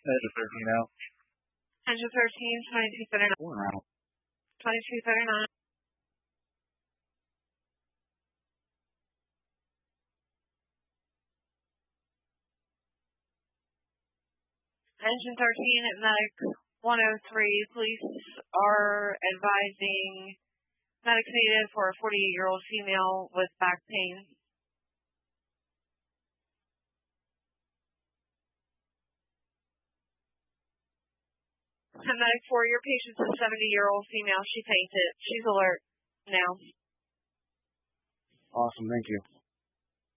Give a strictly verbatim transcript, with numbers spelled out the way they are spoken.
Engine thirteen out. Engine thirteen, twenty-two thirty-nine. Four out. twenty-two thirty-nine. Engine thirteen at Medic one oh three. Police are advising Medic needed for a forty-eight-year-old female with back pain. Medic four, your patient's a seventy-year-old female. She fainted. She's alert now. Awesome, thank you.